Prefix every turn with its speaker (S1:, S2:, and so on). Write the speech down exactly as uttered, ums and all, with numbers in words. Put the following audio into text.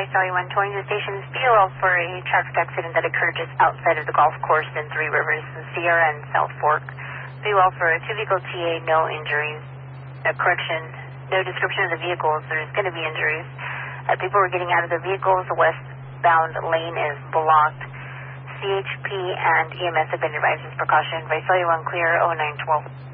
S1: Visalia one twenty, the station's B O L for a traffic accident that occurred just outside of the golf course in Three Rivers, Sierra and South Fork. B O L for a two-vehicle T A, no injuries. A correction, no description of the vehicles. There's going to be injuries. Uh, people were getting out of the vehicles. The westbound lane is blocked. C H P and E M S have been advised as precaution. Visalia one clear, oh nine twelve.